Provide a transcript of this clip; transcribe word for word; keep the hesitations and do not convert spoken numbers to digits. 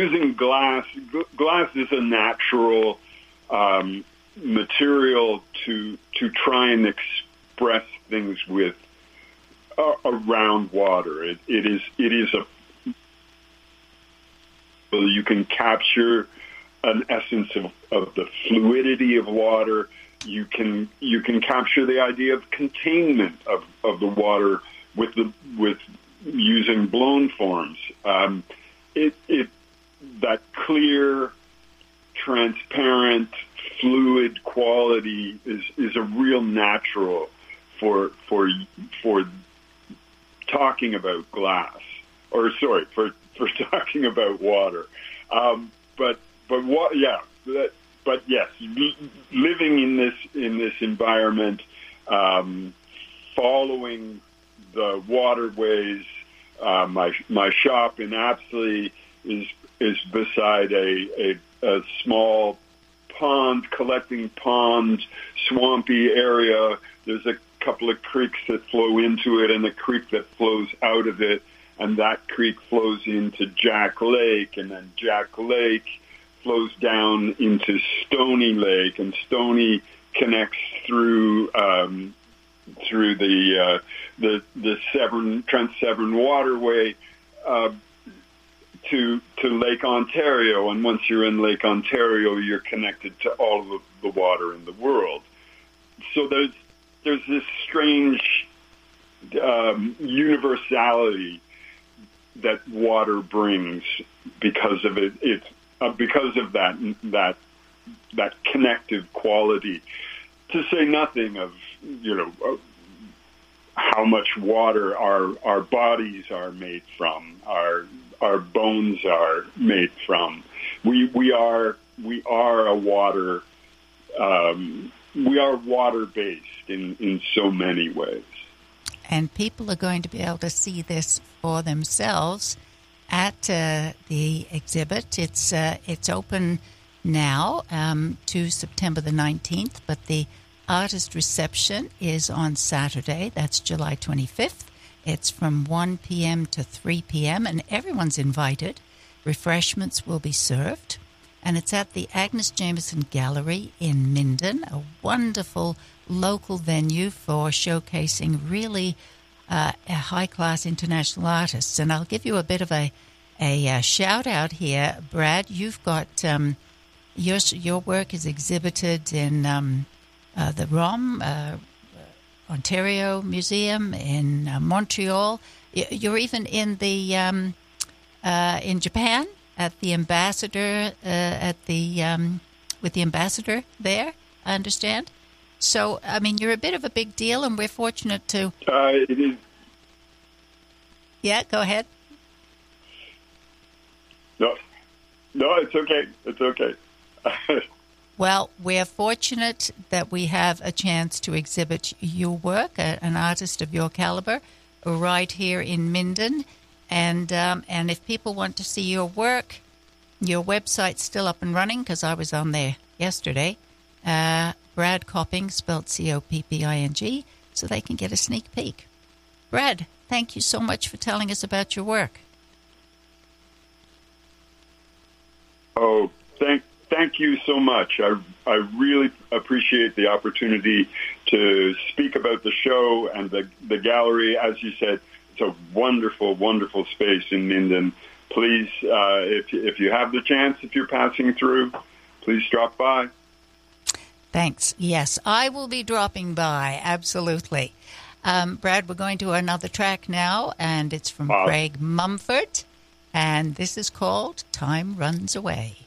using glass. Glass is a natural um, material to to try and express things with uh, around water. It, it is it is a you can capture an essence of, of the fluidity of water. You can you can capture the idea of containment of, of the water with the with using blown forms. Um, it it that clear, transparent, fluid quality is, is a real natural for for for talking about glass, or sorry, for, for talking about water. Um, but but what? Yeah, but, but yes, living in this in this environment, um, following the waterways. Uh, my my shop in Apsley is is beside a, a, a small pond, collecting pond, swampy area. There's a couple of creeks that flow into it and a creek that flows out of it, and that creek flows into Jack Lake, and then Jack Lake flows down into Stony Lake, and Stony connects through um, through the uh, the the Severn Trent Severn Waterway uh, to to Lake Ontario, and once you're in Lake Ontario, you're connected to all of the, the water in the world. So there's there's this strange um, universality that water brings because of it. It's uh, because of that that that connective quality. To say nothing of you know uh, how much water our our bodies are made from, our our bones are made from. We we are we are a water um, we are water based in, in so many ways. And people are going to be able to see this for themselves at uh, the exhibit. It's uh, it's open now um, to September the nineteenth, but the artist reception is on Saturday. That's July twenty-fifth. It's from one p.m. to three p.m., and everyone's invited. Refreshments will be served. And it's at the Agnes Jameson Gallery in Minden, a wonderful local venue for showcasing really uh, high-class international artists. And I'll give you a bit of a, a, a shout-out here. Brad, you've got um, your, your work is exhibited in um, uh, the ROM, uh, Ontario Museum, in uh, Montreal. You're even in the um, uh, in Japan at the ambassador uh, at the um, with the ambassador there. I understand. So, I mean, you're a bit of a big deal, and we're fortunate to. Uh, it is. Yeah, go ahead. No, no, it's okay. It's okay. Well, we're fortunate that we have a chance to exhibit your work, a, an artist of your caliber, right here in Minden. And um, and if people want to see your work, your website's still up and running because I was on there yesterday. Uh, Brad Copping, spelled C O P P I N G, so they can get a sneak peek. Brad, thank you so much for telling us about your work. Oh, thank thank you so much. I I really appreciate the opportunity to speak about the show and the the gallery. As you said, it's a wonderful, wonderful space in Minden. Please, uh, if if you have the chance, if you're passing through, please drop by. Thanks. Yes, I will be dropping by. Absolutely. Um, Brad, we're going to another track now, and it's from wow. Craig Mumford, and this is called Time Runs Away.